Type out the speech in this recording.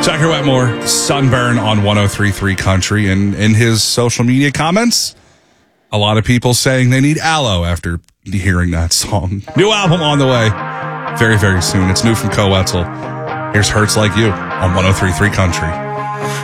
Tucker Wetmore, Sunburn on 103.3 Country. And in his social media comments, a lot of people saying they need aloe after hearing that song. New album on the way very, very soon. It's new from Co Wetzel. Here's Hurts Like You on 103.3 Country.